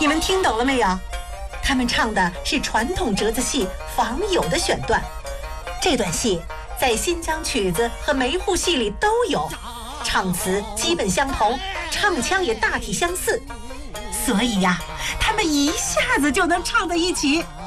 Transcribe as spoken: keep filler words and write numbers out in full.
你们听懂了没有？他们唱的是传统折子戏《访友》的选段，这段戏在新疆曲子和梅户戏里都有，唱词基本相同，唱腔也大体相似，所以呀，他们一下子就能唱在一起。